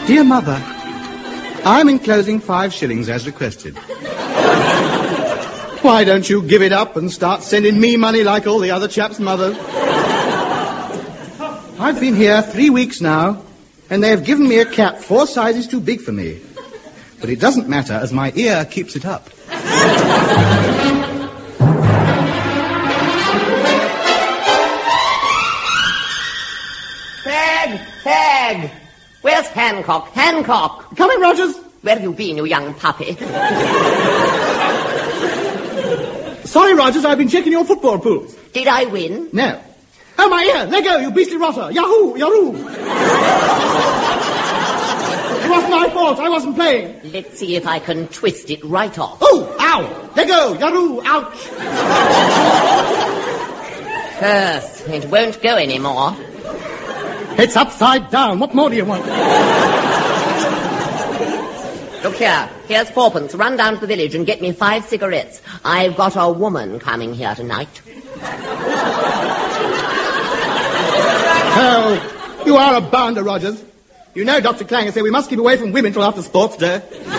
Dear Mother, I'm enclosing 5 shillings as requested. Why don't you give it up and start sending me money like all the other chaps' mothers? I've been here 3 weeks now, and they have given me a cap 4 sizes too big for me. But it doesn't matter, as my ear keeps it up. Tag! Where's Hancock? Hancock! Coming, Rogers! Where have you been, you young puppy? Sorry, Rogers, I've been checking your football pools. Did I win? No. Oh, my ear! Let go, you beastly rotter! Yahoo! Yahoo! It wasn't my fault. I wasn't playing. Let's see if I can twist it right off. Oh! Ow! Let go! Yahoo! Ouch! Curse. It won't go anymore. It's upside down. What more do you want? Look here. Here's 4pence. Run down to the village and get me 5 cigarettes. I've got a woman coming here tonight. Oh, you are a bounder, Rogers. You know Dr. Clanger said we must keep away from women till after sports day.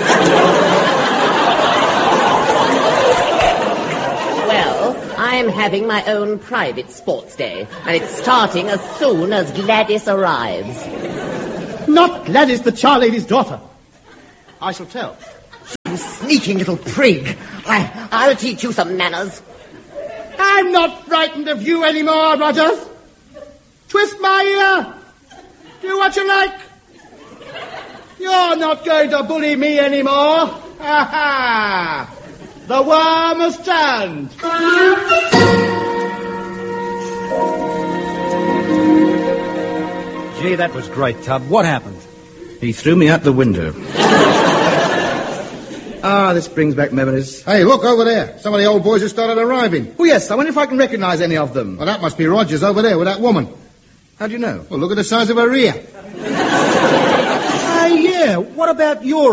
Well, I'm having my own private sports day, and it's starting as soon as Gladys arrives. Not Gladys, the Charlady's daughter. I shall tell. You sneaking little prig. I'll teach you some manners. I'm not frightened of you anymore, Rogers. Twist my ear. Do what you like. You're not going to bully me anymore. Ha ha! The worm has turned. Gee, that was great, Tub. What happened? He threw me out the window. This brings back memories. Hey, look over there. Some of the old boys have started arriving. Oh, yes, I wonder if I can recognize any of them. Well, that must be Rogers over there with that woman. How do you know? Well, look at the size of her ear. Yeah, what about your